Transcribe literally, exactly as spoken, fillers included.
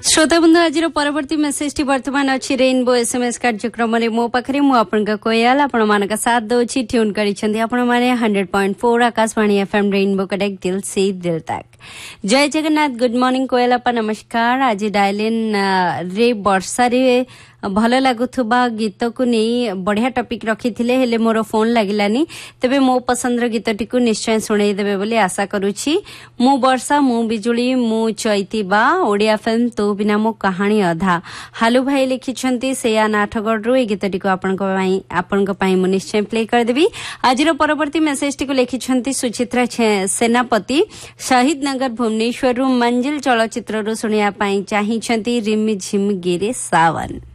श्रोता बंधु आज परवर्ती मेसेज टी वर्तमान अच्छी रेनबो एसएमएस कार्यक्रम रे मो पाखरे मु आपनका कोयल आपण मानका साथ दोछि ट्यून करिसंती आपण माने hundred point four Akashvani FM rainbow connect दिल से दिल तक। जय जगन्नाथ गुड मॉर्निंग कोयल आपा नमस्कार। आज डायलिन रे वर्षा रे भल लगुथुबा गीत को नहीं बढ़िया टॉपिक रखी थिले हेले मोर फोन लागिलानी तबे मो पसंद र गीतटी को निश्चय सुनाई देबे बोली आशा करूछी। मु वर्षा मु बिजुली मु चैती बा ओडिया फिल्म तो बिना मो कहानी अधा हालू भाई लिखिछंती सेया नाठगढ़ रु ए गीतटी को आपन को पई आपन को पई मु निश्चय प्ले कर देबी। आज रो परवर्ती मेसेज टी को लिखिछंती सुचित्रा सेनापति शहीद नगर भुवनेश्वर रु मंजिल चलचित्र रु सुनिया पई चाहिछंती रिम झिम गिरे सावन।